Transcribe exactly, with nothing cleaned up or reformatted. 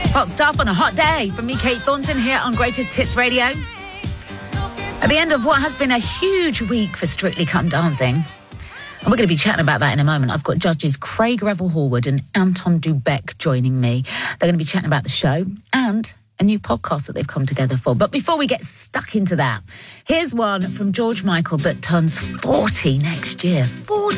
Hot stuff on a hot day from me, Kate Thornton, here on Greatest Hits Radio. At the end of what has been a huge week for Strictly Come Dancing. And we're going to be chatting about that in a moment. I've got judges Craig Revel-Horwood and Anton Dubek joining me. They're going to be chatting about the show and a new podcast that they've come together for. But before we get stuck into that, here's one from George Michael that turns forty next year. forty